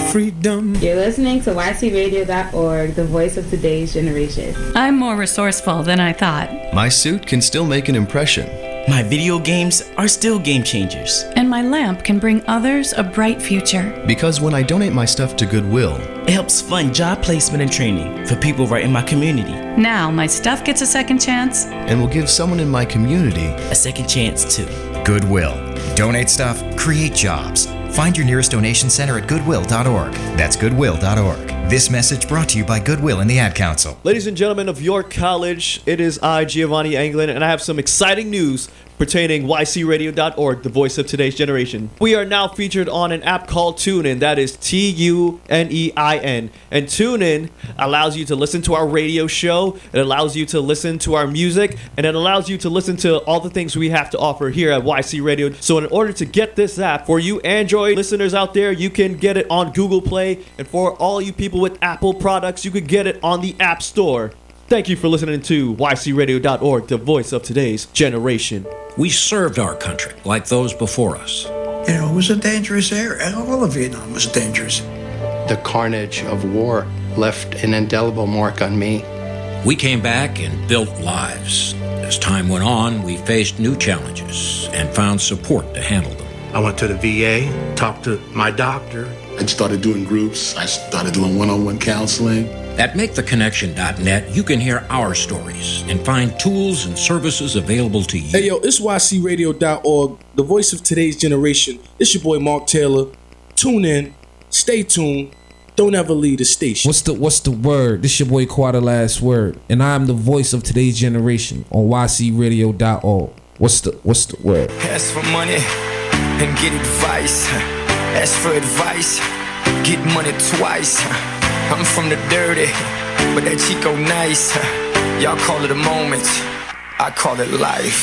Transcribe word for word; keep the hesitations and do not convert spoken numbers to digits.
freedom. You're listening to Y C radio dot org, the voice of today's generation. I'm more resourceful than I thought. My suit can still make an impression. My video games are still game changers. And my lamp can bring others a bright future. Because when I donate my stuff to Goodwill, it helps fund job placement and training for people right in my community. Now my stuff gets a second chance. And will give someone in my community a second chance too. Goodwill. Donate stuff, create jobs. Find your nearest donation center at goodwill dot org. That's goodwill dot org. This message brought to you by Goodwill and the Ad Council. Ladies and gentlemen of York College, it is I, Giovanni Anglin, and I have some exciting news pertaining Y C radio dot org, the voice of today's generation. We are now featured on an app called TuneIn. That is T U N E I N. And TuneIn allows you to listen to our radio show. It allows you to listen to our music. And it allows you to listen to all the things we have to offer here at Y C Radio. So in order to get this app, for you Android listeners out there, you can get it on Google Play. And for all you people with Apple products, you could get it on the App Store. Thank you for listening to Y C radio dot org, the voice of today's generation. We served our country like those before us. You know, it was a dangerous area. All of Vietnam was dangerous. The carnage of war left an indelible mark on me. We came back and built lives. As time went on, we faced new challenges and found support to handle them. I went to the V A, talked to my doctor. I started doing groups. I started doing one-on-one counseling. At make the connection dot net, you can hear our stories and find tools and services available to you. Hey, yo, it's Y C radio dot org, the voice of today's generation. It's your boy, Mark Taylor. Tune in, stay tuned, don't ever leave the station. What's the What's the word? This your boy, Quad Last Word, and I'm the voice of today's generation on Y C radio dot org. What's the What's the word? Ask for money and get advice. Ask for advice, get money twice. I'm from the dirty, but that Chico nice. Y'all call it a moment, I call it life.